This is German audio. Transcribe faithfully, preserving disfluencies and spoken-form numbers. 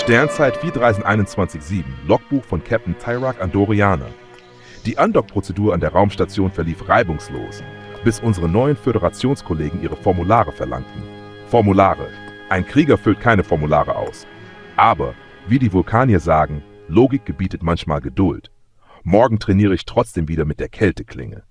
Sternzeit vier drei eins eins sieben, Logbuch von Captain Tyrak Andorianer. Die Undock-Prozedur an der Raumstation verlief reibungslos, bis unsere neuen Föderationskollegen ihre Formulare verlangten. Formulare. Ein Krieger füllt keine Formulare aus. Aber, wie die Vulkanier sagen, Logik gebietet manchmal Geduld. Morgen trainiere ich trotzdem wieder mit der Kälteklinge.